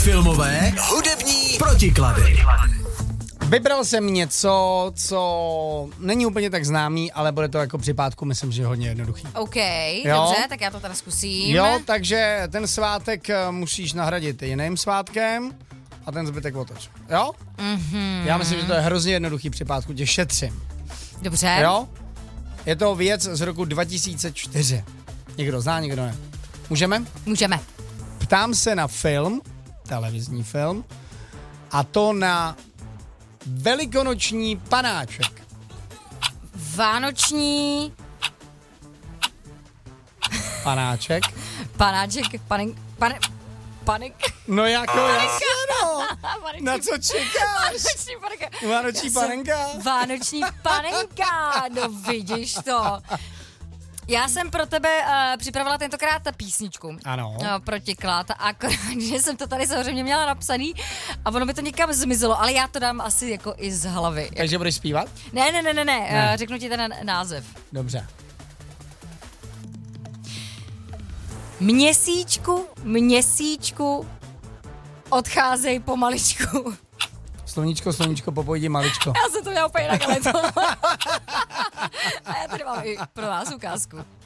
filmové, hudební protiklady. Vybral jsem něco, co není úplně tak známý, ale bude to jako při pátku, myslím, že hodně jednoduchý. OK, Jo. dobře, tak já to teda zkusím. Jo, takže ten svátek musíš nahradit jiným svátkem a ten zbytek otoč. Jo? Mm-hmm. Já myslím, že to je hrozně jednoduchý při pátku, tě šetřím. Dobře. Jo? Je to věc z roku 2004. Někdo zná, někdo ne. Můžeme? Můžeme. Ptám se na film, televizní film, a to na velikonoční panáček. Vánoční Panáček? panáček, panik. No jako jasně, no. Na co čekáš? Vánoční panenka. Vánoční panenka? Vánoční panenka, no vidíš to. Já jsem pro tebe připravila tentokrát písničku. Ano. Protiklad, akorát, že jsem to tady samozřejmě měla napsaný a ono by to někam zmizelo, ale já to dám asi jako i z hlavy. Takže budeš zpívat? Ne. Řeknu ti ten název. Dobře. Měsíčku, odcházej pomaličku. Sloníčko, popojdi maličko. Já jsem to měla úplně jinak, ale to. A já tady mám i pro vás ukázku.